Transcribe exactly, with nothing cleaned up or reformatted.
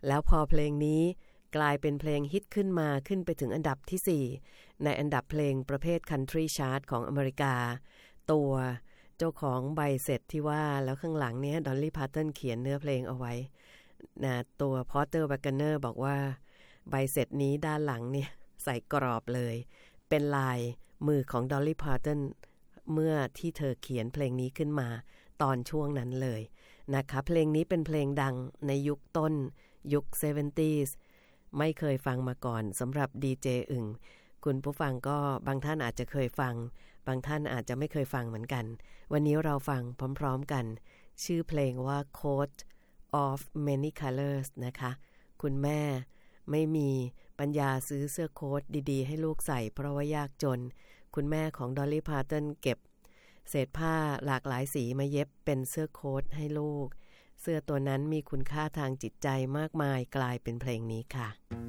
แล้วพอเพลงนี้กลายเป็นเพลงฮิตขึ้นมาขึ้นไปถึงอันดับที่สี่ในอันดับเพลงประเภท Country Chart ของอเมริกาตัวเจ้าของใบเสร็จที่ว่าแล้วข้างหลังเนี้ยดอลลี่พาร์ตันเขียนเนื้อเพลงเอาไว้นะตัวพอตเตอร์แวกเนอร์บอกว่าใบเสร็จนี้ด้านหลังเนี่ยใส่กรอบเลยเป็นลายมือของดอลลี่พาร์ตันเมื่อที่เธอเขียนเพลงนี้ขึ้นมาตอนช่วงนั้นเลยนะคะเพลงนี้เป็นเพลงดังในยุคต้นยุค เซเวนตี้ส์ ไม่เคยฟังมาก่อนสำหรับดีเจอึ่งคุณผู้ฟังก็บางท่านอาจจะเคยฟังบางท่านอาจจะไม่เคยฟังเหมือนกันวันนี้เราฟังพร้อมๆกันชื่อเพลงว่า Coat of Many Colors นะคะคุณแม่ไม่มีปัญญาซื้อเสื้อโค้ทดีๆให้ลูกใส่เพราะว่ายากจนคุณแม่ของดอลลี่พาร์ตันเก็บเศษผ้าหลากหลายสีมาเย็บเป็นเสื้อโค้ทให้ลูกเสื้อตัวนั้นมีคุณค่าทางจิตใจมากมายกลายเป็นเพลงนี้ค่ะ